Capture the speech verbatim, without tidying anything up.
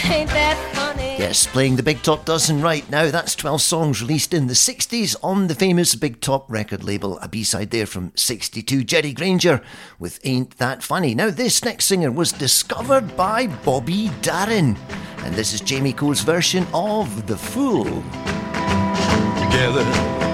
Ain't that funny? Yes, playing the Big Top Dozen right now. That's twelve songs released in the sixties on the famous Big Top record label. A B-side there from sixty-two, Jerry Granger with Ain't That Funny. Now, this next singer was discovered by Bobby Darin, and this is Jamie Cole's version of The Fool. Together